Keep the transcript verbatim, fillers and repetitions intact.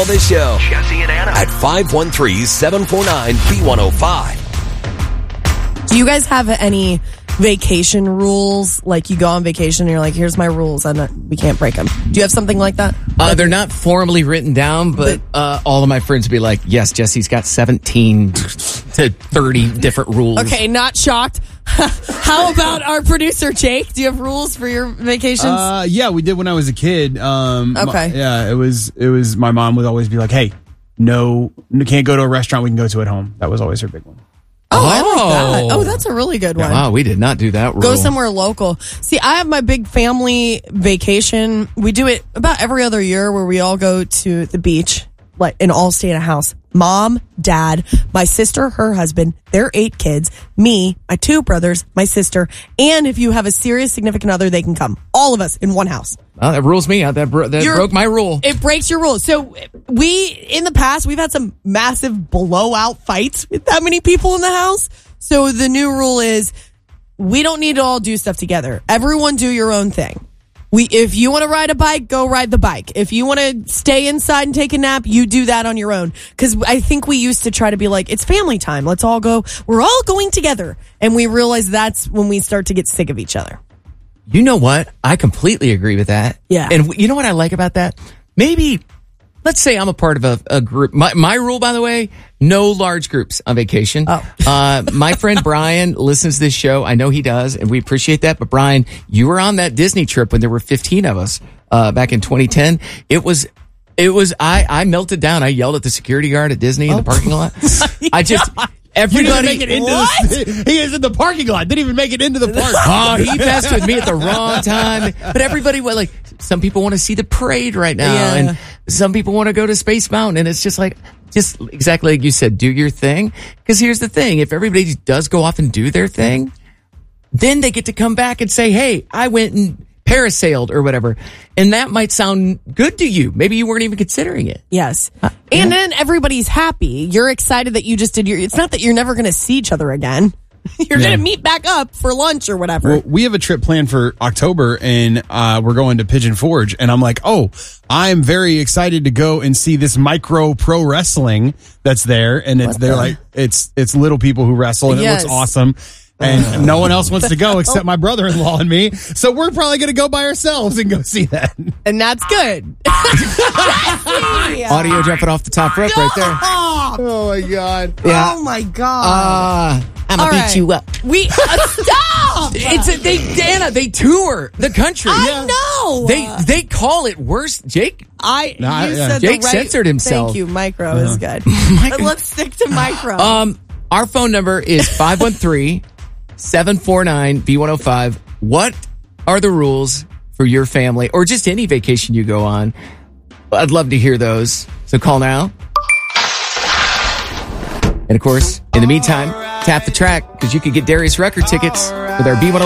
the show. Jesse and Anna. At five one three, seven four nine, B one oh five. Do you guys have any vacation rules? Like you go on vacation and you're like, here's my rules and we can't break them. Do you have something like that? Uh, they're not formally written down, but uh, all of my friends would be like, yes, Jesse's got seventeen to thirty different rules. Okay, not shocked. How about our producer, Jake? Do you have rules for your vacations? Uh, yeah, we did when I was a kid. Um, Okay. my- yeah, it was, it was, my mom would always be like, hey, no, you can't go to a restaurant we can go to at home. That was always her big one. Oh, I like that. Oh. Oh, that's a really good one. Wow, we did not do that rule. Go somewhere local. See, I have my big family vacation. We do it about every other year where we all go to the beach, like, and all stay in a house. Mom, dad, my sister, her husband, their eight kids, me, my two brothers, my sister, and if you have a serious significant other, they can come. All of us in one house. Oh, that rules me out. That, bro- that You're- broke my rule. It breaks your rules. So we, in the past, we've had some massive blowout fights with that many people in the house. So the new rule is we don't need to all do stuff together. Everyone do your own thing. We, if you want to ride a bike, go ride the bike. If you want to stay inside and take a nap, you do that on your own. Cause I think we used to try to be like, it's family time. Let's all go. We're all going together. And we realize that's when we start to get sick of each other. You know what? I completely agree with that. Yeah. And w- you know what I like about that? Maybe, let's say I'm a part of a, a group. My, my rule, by the way, no large groups on vacation. Oh. uh, my friend Brian listens to this show. I know he does, and we appreciate that. But Brian, you were on that Disney trip when there were fifteen of us uh, back in twenty ten. It was... It was, I, I melted down. I yelled at the security guard at Disney in the parking lot. I just, everybody. He didn't make it into the, he is in the parking lot. Didn't even make it into the park. Oh, he passed with me at the wrong time. But everybody, well, like, some people want to see the parade right now. Yeah. And some people want to go to Space Mountain. And it's just like, just exactly like you said, do your thing. Because here's the thing. If everybody does go off and do their thing, then they get to come back and say, hey, I went and parasailed or whatever. And that might sound good to you. Maybe you weren't even considering it. Yes. Uh, and yeah. then everybody's happy. You're excited that you just did your, it's not that you're never going to see each other again. You're Yeah. going to meet back up for lunch or whatever. Well, we have a trip planned for October, and uh, we're going to Pigeon Forge. And I'm like, oh, I'm very excited to go and see this micro pro wrestling that's there. And it's they're like it's it's little people who wrestle, and Yes. it looks awesome. And no one else wants to go except my brother-in-law and me. So we're probably going to go by ourselves and go see that. and that's good. Audio jumping off the top rope right there. Oh my God. Yeah. Oh my God. Uh, I'm All gonna beat right. you up. We, uh, stop. It's a, they, Dana, they tour the country. I know. They they call it worse. Jake, I, No, I- you yeah. said Jake the right, censored himself. Thank you. Micro is good. Micro. Let's stick to micro. um, our phone number is five one three, seven four nine, B one oh five. What are the rules for your family or just any vacation you go on? I'd love to hear those. So call now. And of course, in the meantime, tap the track because you could get Darius Rucker tickets with our B one oh